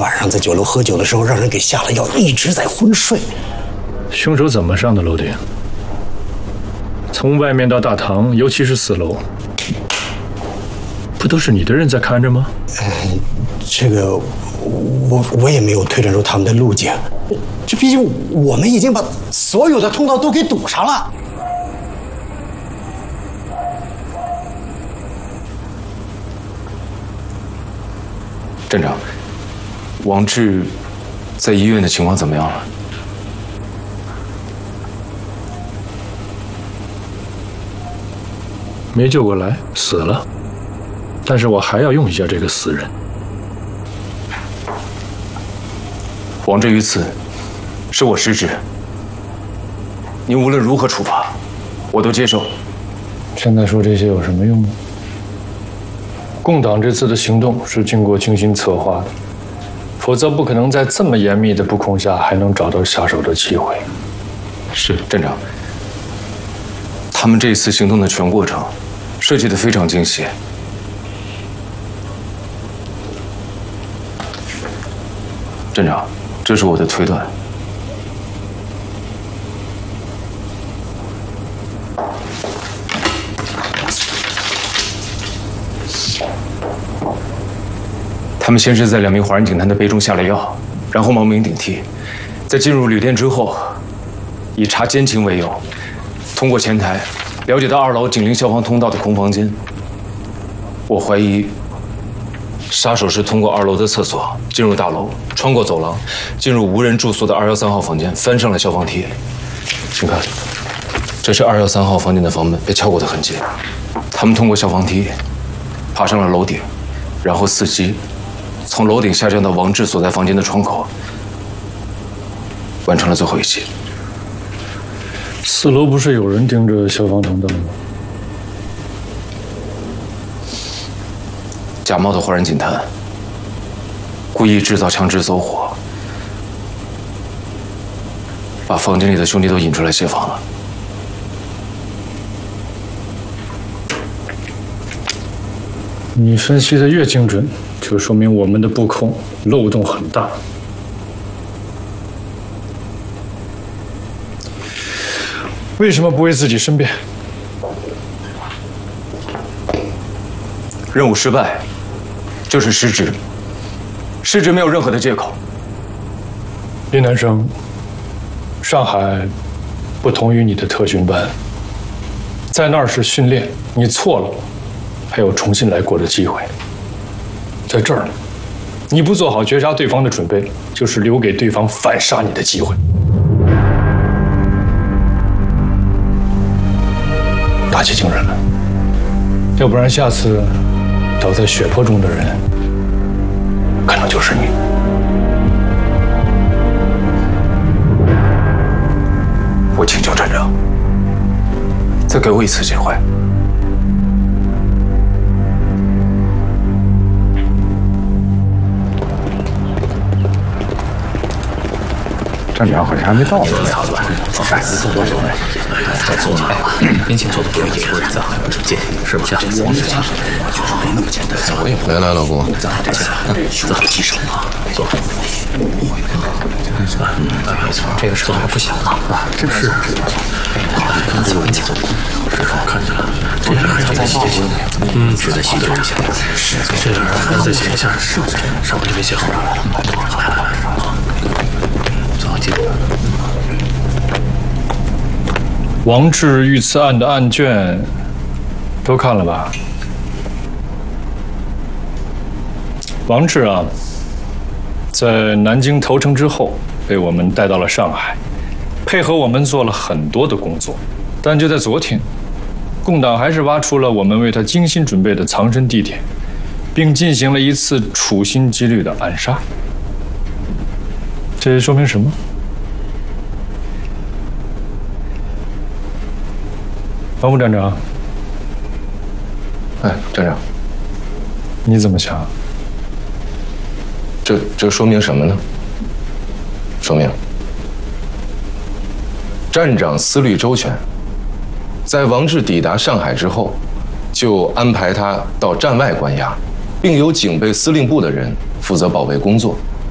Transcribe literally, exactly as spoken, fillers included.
晚上在酒楼喝酒的时候让人给下了药，一直在昏睡。 凶手怎么上的楼顶？从外面到大堂，尤其是四楼，不都是你的人在看着吗？ 嗯，这个我我也没有推断出他们的路径。这毕竟我们已经把所有的通道都给堵上了。 站长，王志在医院的情况怎么样了？ 没救过来，死了。但是我还要用一下这个死人。 王志遇刺，是我失职。您无论如何处罚，我都接受。 现在说这些有什么用呢？共党这次的行动是经过精心策划的，否则不可能在这么严密的布控下还能找到下手的机会。 是站长，他们这次行动的全过程设计得非常精细。站长，这是我的推断。他们先是在两名华人警探的杯中下了药，然后冒名顶替，在进入旅店之后，以查奸情为由，通过前台了解到二楼紧邻消防通道的空房间。我怀疑杀手是通过二楼的厕所进入大楼，穿过走廊，进入无人住宿的二幺三号房间，翻上了消防梯。请看，这是二幺三号房间的房门被撬过的痕迹。他们通过消防梯爬上了楼顶，然后伺机从楼顶下降到王志所在房间的窗口，完成了最后一击。 四楼不是有人盯着消防通道吗？ 假冒的华人警探故意制造枪支走火，把房间里的兄弟都引出来协防了。 你分析的越精准，就说明我们的布控漏洞很大。为什么不为自己申辩？ 任务失败，就是失职。失职没有任何的借口。 林南生，上海不同于你的特训班，在那儿是训练，你错了，还有重新来过的机会。在这儿呢，你不做好绝杀对方的准备，就是留给对方反杀你的机会。打起精神来，要不然下次倒在血泊中的人，可能就是你。 我请求站长，再给我一次机会。 站长好像还没到呢。 傻子做多久了？再做嘛，边前做的不容易，再好直接是吧？王志强就是没那么简单。 我也来来，老公。 走，记手啊，坐。嗯，没错，这个事儿不小了啊，是是是。看这个文件，是否看见了？这个还在细节里，嗯，是在细节一下。是，这个还再写一下，上面就没写好了。走，记住。 王志遇刺案的案卷都看了吧？王志啊，在南京投诚之后，被我们带到了上海，配合我们做了很多的工作。但就在昨天，共党还是挖出了我们为他精心准备的藏身地点，并进行了一次处心积虑的暗杀。这说明什么？王副站长， 哎，站长， 你怎么想？ 这这说明什么呢？说明站长思虑周全，在王志抵达上海之后，就安排他到站外关押，并由警备司令部的人负责保卫工作。